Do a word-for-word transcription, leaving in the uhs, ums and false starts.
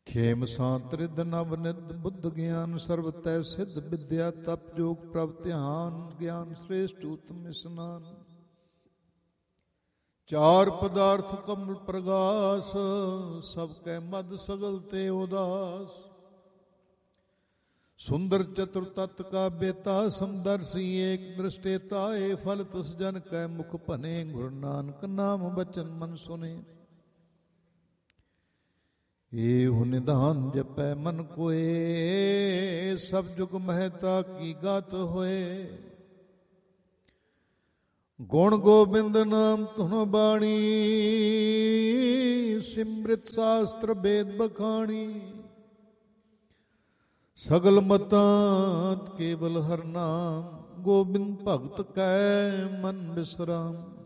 ਖੇਮ ਸਾਂ ਤ੍ਰਿਧ ਨਵ ਨਿਧ ਬੁੱਧ ਗਿਆਨ ਸਰਬ ਤੈ ਸਿੱਧ ਵਿਦਿਆ ਤਪ ਜੋਗ ਪ੍ਰਭ ਧਿਆਨ ਗਿਆਨ ਸ੍ਰੇਸ਼ਟ ਉਤਮ ਇਸਨਾਨ। ਚਾਰ ਪਦਾਰਥ ਕਮਲ ਪ੍ਰਗਾਸ ਸਭ ਕੈ ਮਦ ਸਗਲ ਤੇ ਉਦਾਸ। ਸੁੰਦਰ ਚਤੁਰ ਤਤ ਕਾ ਬੇਤਾ ਸਮਦਰਸੀ ਏਕ ਦ੍ਰਿਸ਼ਟੇਤਾ ਏ ਫਲ ਤਸ ਜਨ ਕੈ ਮੁਖ ਭਨੇ। ਗੁਰੂ ਨਾਨਕ ਨਾਮ ਬਚਨ ਮਨ ਸੁਨੇ ਏਹੁ ਨਿਧਾਨ ਜਪੈ ਮਨ ਕੋਏ। ਸਭ ਜੁਗ ਮਹਿਤਾ ਕੀ ਗਾਤ ਹੋਏ। ਗੁਣ ਗੋਬਿੰਦ ਨਾਮ ਧੁਨ ਬਾਣੀ ਸਿਮ੍ਰਿਤ ਸ਼ਾਸਤਰ ਬੇਦ ਬਖਾਣੀ। ਸਗਲ ਮਤਾਂ ਕੇਵਲ ਹਰ ਨਾਮ ਗੋਬਿੰਦ ਭਗਤ ਕੈ ਮਨ ਬਿਸਰਾਮ।